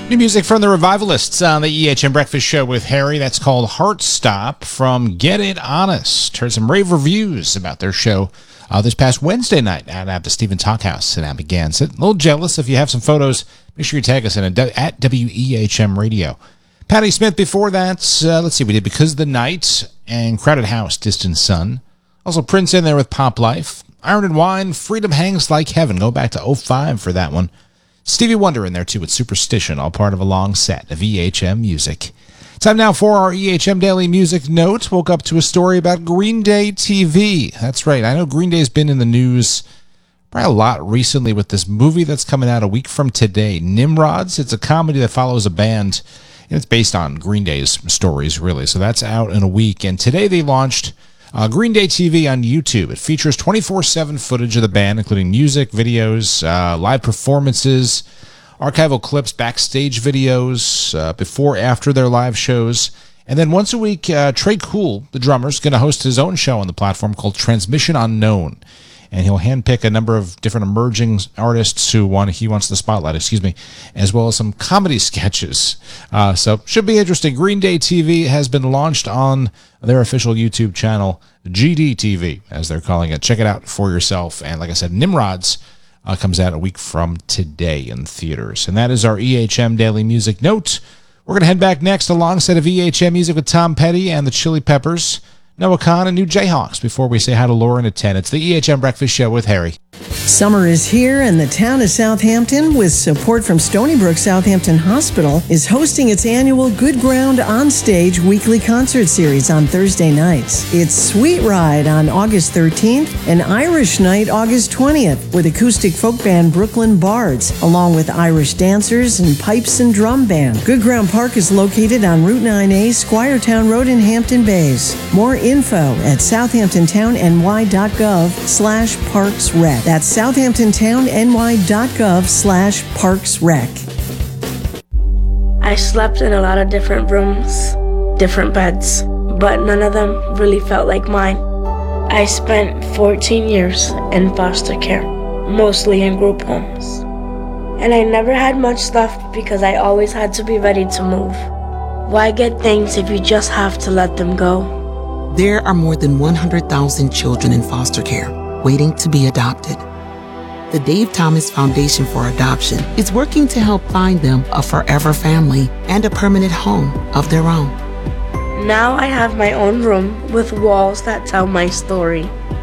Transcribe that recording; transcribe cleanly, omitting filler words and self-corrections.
New music from the Revivalists on the EHM Breakfast Show with Harry. That's called Heartstop from Get It Honest. Heard some rave reviews about their show this past Wednesday night at the Stephen Talkhouse in Amagansett. A little jealous. If you have some photos, make sure you tag us in at WEHM Radio. Patti Smith before that. Let's see, we did Because of the Night and Crowded House, Distant Sun. Also Prince in there with Pop Life. Iron and Wine, Freedom Hangs Like Heaven. Go back to 05 for that one. Stevie Wonder in there, too, with Superstition, all part of a long set of EHM music. Time now for our EHM Daily Music Note. Woke up to a story about Green Day TV. That's right. I know Green Day's been in the news probably a lot recently with this movie that's coming out a week from today, Nimrods. It's a comedy that follows a band, and it's based on Green Day's stories, really. So that's out in a week. And today they launched Green Day TV on YouTube. It features 24/7 footage of the band, including music, videos, live performances, archival clips, backstage videos, before, after their live shows. And then once a week, Trey Cool, the drummer, is going to host his own show on the platform called Transmission Unknown. And he'll handpick a number of different emerging artists he wants the spotlight, as well as some comedy sketches. So should be interesting. Green Day TV has been launched on their official YouTube channel, GDTV, as they're calling it. Check it out for yourself. And like I said, Nimrods comes out a week from today in theaters. And that is our EHM Daily Music Note. We're going to head back next, a long set of EHM music with Tom Petty and the Chili Peppers, Noah Kahan, and New Jayhawks before we say hi to Lauren at 10. It's the EHM Breakfast Show with Harry. Summer is here, and the town of Southampton, with support from Stony Brook Southampton Hospital, is hosting its annual Good Ground Onstage weekly concert series on Thursday nights. It's Sweet Ride on August 13th and Irish Night August 20th with acoustic folk band Brooklyn Bards, along with Irish dancers and pipes and drum band. Good Ground Park is located on Route 9A, Squiretown Road in Hampton Bays. More info at southamptontownny.gov/parksrec. That's southamptontownny.gov/parksrec. I slept in a lot of different rooms, different beds, but none of them really felt like mine. I spent 14 years in foster care, mostly in group homes. And I never had much left because I always had to be ready to move. Why get things if you just have to let them go? There are more than 100,000 children in foster care waiting to be adopted. The Dave Thomas Foundation for Adoption is working to help find them a forever family and a permanent home of their own. Now I have my own room with walls that tell my story.